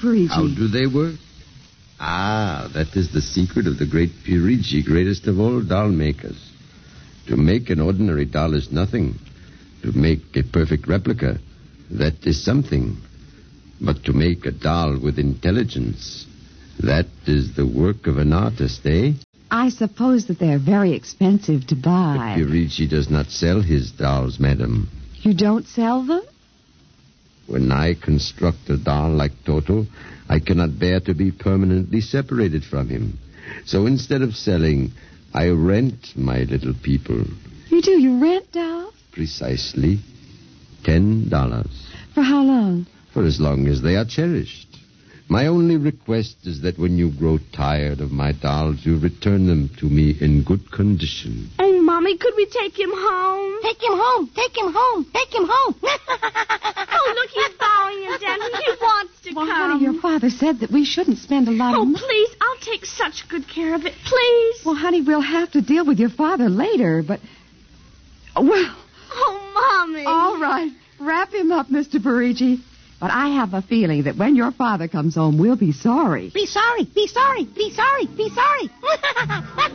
Parigi. How do they work? Ah, that is the secret of the great Parigi, greatest of all doll makers. To make an ordinary doll is nothing. To make a perfect replica, that is something. But to make a doll with intelligence, that is the work of an artist, eh? I suppose that they're very expensive to buy. But Parigi does not sell his dolls, madam. You don't sell them? When I construct a doll like Toto, I cannot bear to be permanently separated from him. So instead of selling, I rent my little people. You do? You rent dolls? Precisely. $10. For how long? For as long as they are cherished. My only request is that when you grow tired of my dolls, you return them to me in good condition. Oh, Mommy, could we take him home? Take him home. Take him home. Take him home. Oh, look, he's bowing and dancing. He wants to Well, come. honey, your father said that we shouldn't spend a lot of Oh, money. please, I'll take such good care of it. Please. Well, honey, we'll have to deal with your father later, but... Well, Oh, Mommy. all right. Wrap him up, Mr. Parigi. But I have a feeling that when your father comes home, we'll be sorry. Be sorry. Be sorry. Be sorry. Be sorry.